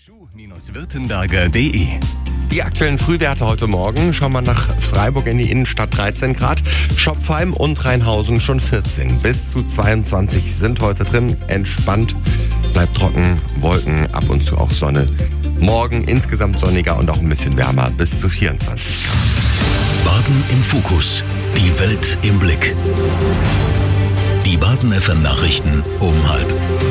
Schuh-Württemberger.de. Die aktuellen Frühwerte heute Morgen. Schauen wir nach Freiburg in die Innenstadt, 13 Grad. Schopfheim und Rheinhausen schon 14. Bis zu 22 sind heute drin. Entspannt, bleibt trocken, Wolken, ab und zu auch Sonne. Morgen insgesamt sonniger und auch ein bisschen wärmer, bis zu 24 Grad. Baden im Fokus. Die Welt im Blick. Die Baden FM Nachrichten um 12:30.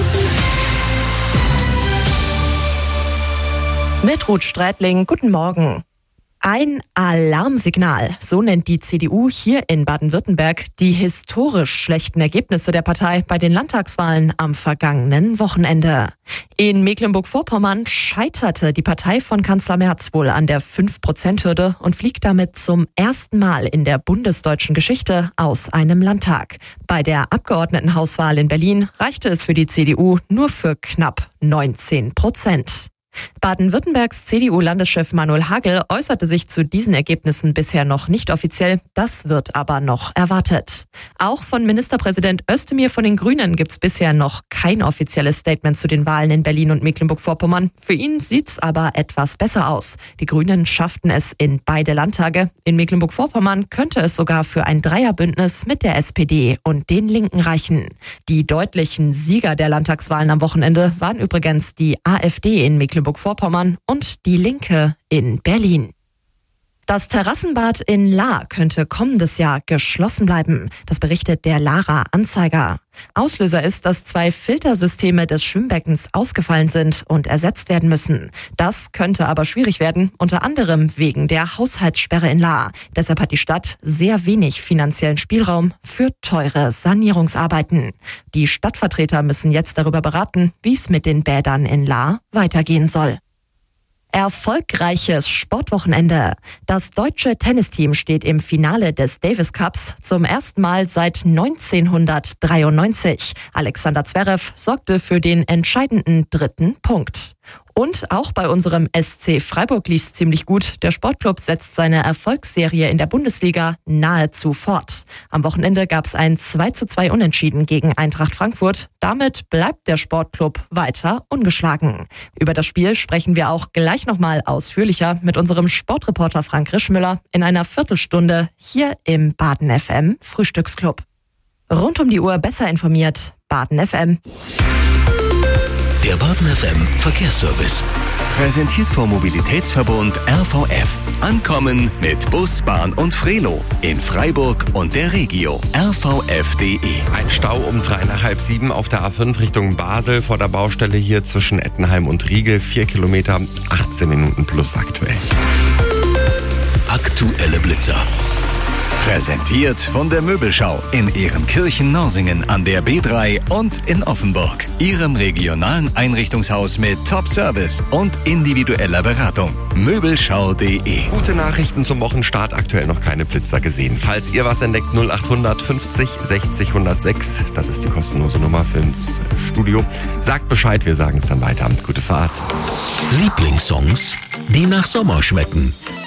Mit Ruth Strätling, guten Morgen. Ein Alarmsignal, so nennt die CDU hier in Baden-Württemberg die historisch schlechten Ergebnisse der Partei bei den Landtagswahlen am vergangenen Wochenende. In Mecklenburg-Vorpommern scheiterte die Partei von Kanzler Merz wohl an der 5%-Hürde und fliegt damit zum ersten Mal in der bundesdeutschen Geschichte aus einem Landtag. Bei der Abgeordnetenhauswahl in Berlin reichte es für die CDU nur für knapp 19%. Baden-Württembergs CDU-Landeschef Manuel Hagel äußerte sich zu diesen Ergebnissen bisher noch nicht offiziell. Das wird aber noch erwartet. Auch von Ministerpräsident Özdemir von den Grünen gibt's bisher noch kein offizielles Statement zu den Wahlen in Berlin und Mecklenburg-Vorpommern. Für ihn sieht's aber etwas besser aus. Die Grünen schafften es in beide Landtage. In Mecklenburg-Vorpommern könnte es sogar für ein Dreierbündnis mit der SPD und den Linken reichen. Die deutlichen Sieger der Landtagswahlen am Wochenende waren übrigens die AfD in Mecklenburg-Vorpommern und die Linke in Berlin. Das Terrassenbad in Lahr könnte kommendes Jahr geschlossen bleiben. Das berichtet der Lahrer Anzeiger. Auslöser ist, dass 2 Filtersysteme des Schwimmbeckens ausgefallen sind und ersetzt werden müssen. Das könnte aber schwierig werden, unter anderem wegen der Haushaltssperre in Lahr. Deshalb hat die Stadt sehr wenig finanziellen Spielraum für teure Sanierungsarbeiten. Die Stadtvertreter müssen jetzt darüber beraten, wie es mit den Bädern in Lahr weitergehen soll. Erfolgreiches Sportwochenende. Das deutsche Tennisteam steht im Finale des Davis Cups zum ersten Mal seit 1993. Alexander Zverev sorgte für den entscheidenden 3. Punkt. Und auch bei unserem SC Freiburg lief's ziemlich gut. Der Sportclub setzt seine Erfolgsserie in der Bundesliga nahezu fort. Am Wochenende gab's ein 2:2 Unentschieden gegen Eintracht Frankfurt. Damit bleibt der Sportclub weiter ungeschlagen. Über das Spiel sprechen wir auch gleich nochmal ausführlicher mit unserem Sportreporter Frank Rischmüller in einer Viertelstunde hier im Baden FM Frühstücksclub. Rund um die Uhr besser informiert, Baden FM. Der Baden FM Verkehrsservice. Präsentiert vom Mobilitätsverbund RVF. Ankommen mit Bus, Bahn und Frelo. In Freiburg und der Regio. rvf.de. Ein Stau um 3 nach halb 7 auf der A5 Richtung Basel vor der Baustelle hier zwischen Ettenheim und Riegel. 4 Kilometer, 18 Minuten plus aktuell. Aktuelle Blitzer. Präsentiert von der Möbelschau in Ehrenkirchen-Norsingen an der B3 und in Offenburg. Ihrem regionalen Einrichtungshaus mit Top-Service und individueller Beratung. Möbelschau.de. Gute Nachrichten zum Wochenstart, aktuell noch keine Blitzer gesehen. Falls ihr was entdeckt, 0800 50 60 106. Das ist die kostenlose Nummer für ins Studio. Sagt Bescheid, wir sagen es dann weiter. Gute Fahrt. Lieblingssongs, die nach Sommer schmecken.